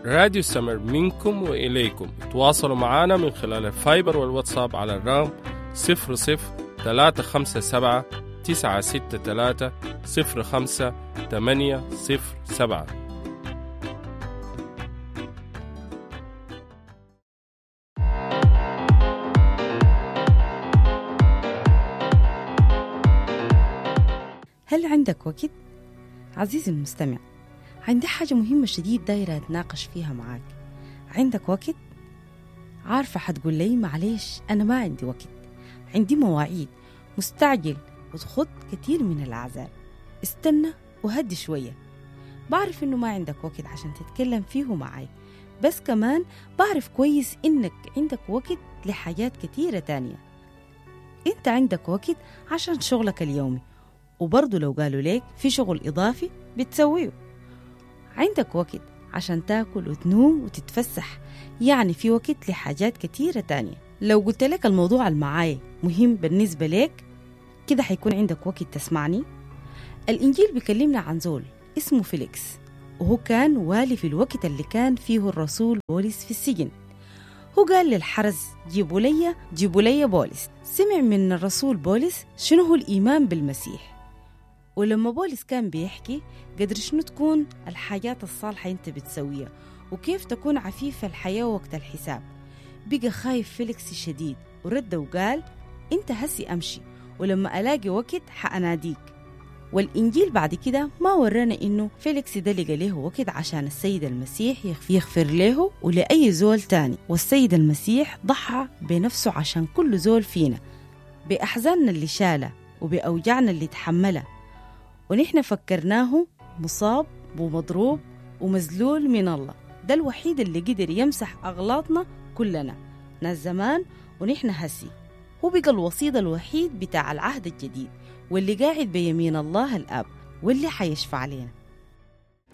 راديو سمر منكم وإليكم. تواصلوا معنا من خلال الفايبر والواتساب على الرقم 00-357 963 05 807. هل عندك وقت؟ عزيزي المستمع، عندي حاجة مهمة شديد دايرة أتناقش فيها معاك. عندك وقت؟ عارفة حتقول لي معليش أنا ما عندي وقت، عندي مواعيد، مستعجل وتخط كتير من الأعذار. استنى وهدي شوية. بعرف إنه ما عندك وقت عشان تتكلم فيه معاي، بس كمان بعرف كويس إنك عندك وقت لحاجات كتيرة تانية. إنت عندك وقت عشان شغلك اليومي، وبرضو لو قالوا ليك في شغل إضافي بتسويه. عندك وقت عشان تاكل وتنوم وتتفسح، يعني في وقت لحاجات كتيرة تانية. لو قلت لك الموضوع المعاي مهم بالنسبة لك كده حيكون عندك وقت تسمعني. الإنجيل بيكلمنا عن زول اسمه فيليكس، وهو كان والي في الوقت اللي كان فيه الرسول بولس في السجن. هو قال للحرس جيبوا لي بولس. سمع من الرسول بولس شنو هو الإيمان بالمسيح، ولما بولس كان بيحكي قدر شنو تكون الحاجات الصالحة انت بتسويها وكيف تكون عفيف الحياة وقت الحساب. بقى خايف فيليكس شديد ورد وقال انت هسي امشي، ولما الاقي وقت حأناديك. والإنجيل بعد كده ما ورانا إنه فيليكس ده لقى له وقت عشان السيد المسيح يغفر له ولأي زول تاني، والسيد المسيح ضحى بنفسه عشان كل زول فينا، بأحزاننا اللي شالها وبأوجعنا اللي تحملها، ونحن فكرناه مصاب ومضروب ومذلول من الله. ده الوحيد اللي قدر يمسح أغلاطنا كلنا، ناس زمان ونحن هسي. هو بقى الوسيط الوحيد بتاع العهد الجديد، واللي قاعد بيمين الله الآب، واللي حيشفع علينا.